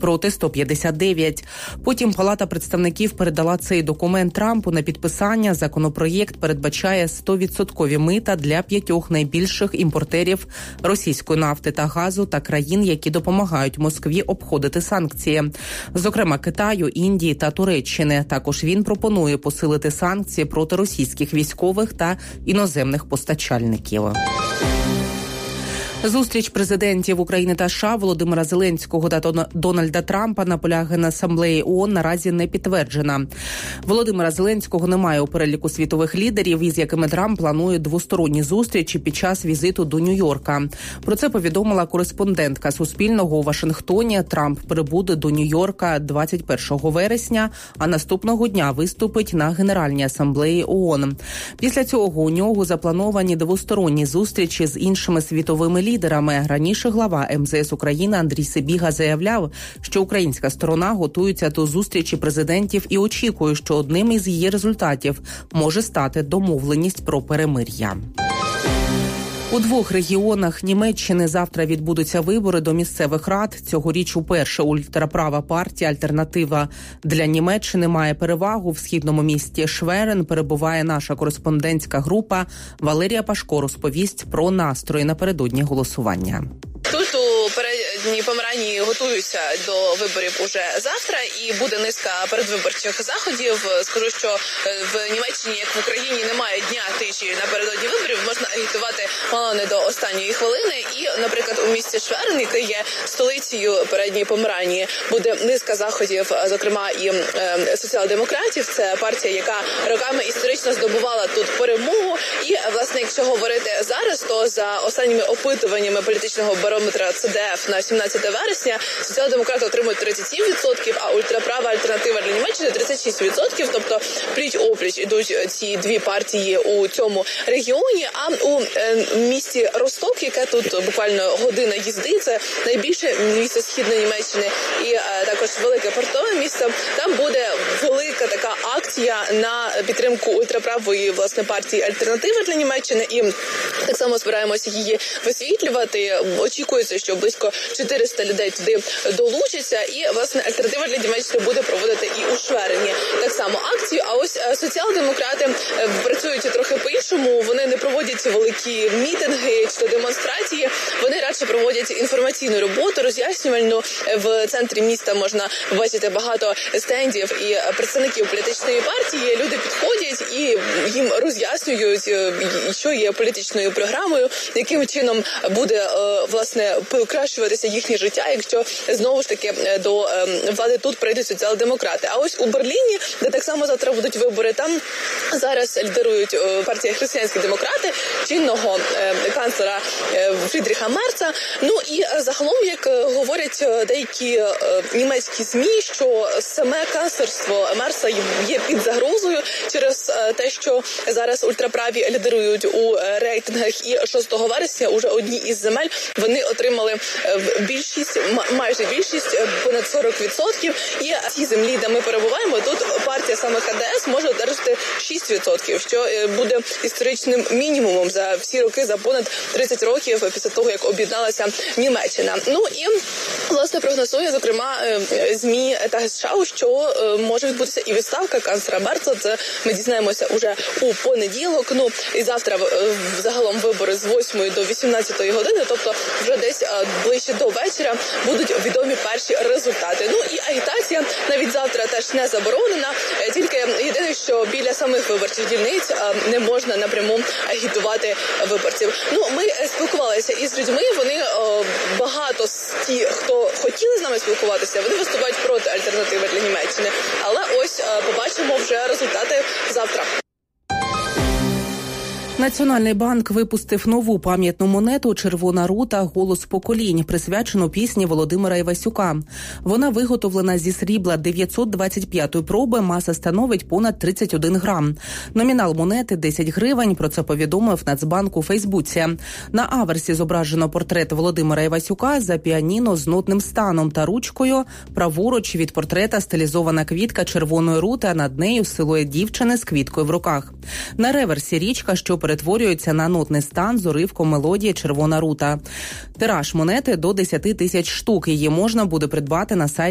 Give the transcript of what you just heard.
проти 159. Потім Палата представників передала цей документ Трампу на підписання. Законопроєкт передбачає 100% мита для 5 найбільших імпортерів російської нафти та газу та країн, які допомагають Москві обходити санкції. Зокрема, Китаю, Індії та Туреччини. Також він пропонує посилити санкції проти російських військових та іноземних постачальників. Зустріч президентів України та США Володимира Зеленського та Дональда Трампа на полягає Асамблеї ООН наразі не підтверджена. Володимира Зеленського немає у переліку світових лідерів, із якими Трамп планує двосторонні зустрічі під час візиту до Нью-Йорка. Про це повідомила кореспондентка Суспільного у Вашингтоні. Трамп прибуде до Нью-Йорка 21 вересня, а наступного дня виступить на Генеральній асамблеї ООН. Після цього у нього заплановані двосторонні зустрічі з іншими світовими лідерами. Раніше глава МЗС України Андрій Сибіга заявляв, що українська сторона готується до зустрічі президентів і очікує, що одним із її результатів може стати домовленість про перемир'я. У 2 регіонах Німеччини завтра відбудуться вибори до місцевих рад. Цьогоріч уперше ультраправа партія «Альтернатива для Німеччини» має перевагу. В східному місті Шверен перебуває наша кореспондентська група. Валерія Пашко розповість про настрої напередодні голосування. Тут у передній Померанії готуються до виборів уже завтра і буде низка передвиборчих заходів. Скажу, що в Німеччині, як в Україні, немає дня тиші напередодні виборів. Можна агітувати мало не до останньої хвилини. І, наприклад, у місті Шверен, яке є столицею передньої Померанії, буде низка заходів, зокрема і соціал-демократів. Це партія, яка роками історично здобувала тут перемогу. І, власне, якщо говорити зараз, то за останніми опитуваннями політичного барометра ЦДФ на 17 вересня соціал-демократи отримують 37%, а ультраправа альтернатива для Німеччини 36%. Тобто пліч-опліч ідуть ці дві партії у цьому регіоні. А у місті Росток, яке тут буквально година їзди, це найбільше місто Східної Німеччини і також велике портове місто, там буде велика така акція на підтримку ультраправої, власне, партії «Альтернатива для Німеччини». І так само збираємося її висвітлювати. Очікується, що близько 400 людей туди долучаться. І, власне, «Альтернатива для Німеччини» буде проводити і у Шверені так само акцію. А ось соціал-демократи працюють трохи по-іншому. Вони не проводять великі мітинги чи демонстрації. Вони радше проводять інформаційну роботу, роз'яснювальну. В центрі міста можна бачити багато стендів і представників політичної партії. Люди підходять і їм роз'яснюють, що є політичною програмою, яким чином буде, власне, покращуватися їхнє життя, якщо знову ж таки до влади тут прийдуть соціал-демократи. А ось у Берліні, де так само завтра будуть вибори, там зараз лідирують партія «Християнські демократи», чинного канцлера Фрідріха Мерца. Ну і загалом, як говорять деякі німецькі ЗМІ, що саме канцлерство Мерца є під загрозою через те, що зараз ультраправі лідирують у рейтингах, і 6 вересня уже одні із земель вони отримали більшість, майже більшість, понад 40%. І ці землі, де ми перебуваємо, тут партія саме ХДС може одержати 6%, що буде історичним мінімумом за всі роки, за понад 30 років після того, як об'єдналася Німеччина. Ну і, власне, прогнозує, зокрема, ЗМІ та США, що може відбутися і відставка канцлера Мерца. Це ми дізнаємося уже у понеділок. Ну і завтра загалом вибори з 8 до 18 години, тобто вже десь ближче до вечора будуть відомі перші результати. Ну і агітація навіть завтра теж не заборонена, тільки єдине, що біля самих виборчих дільниць не можна напряму агітувати виборців. Ну, ми спілкувалися із людьми, вони багато з ті, хто хотіли з нами спілкуватися, вони виступають проти альтернативи для Німеччини. Але ось побачимо вже результати завтра. Національний банк випустив нову пам'ятну монету «Червона рута. Голос поколінь», присвячену пісні Володимира Івасюка. Вона виготовлена зі срібла 925-ї проби, маса становить понад 31 грам. Номінал монети – 10 гривень, про це повідомив Нацбанк у Фейсбуці. На аверсі зображено портрет Володимира Івасюка за піаніно з нотним станом та ручкою. Праворуч від портрета стилізована квітка червоної рути, а над нею силует дівчини з квіткою в руках. На реверсі річка, що перетворюється на нотний стан з уривком мелодії «Червона рута». Тираж монети до 10 тисяч штук. Її можна буде придбати на сайті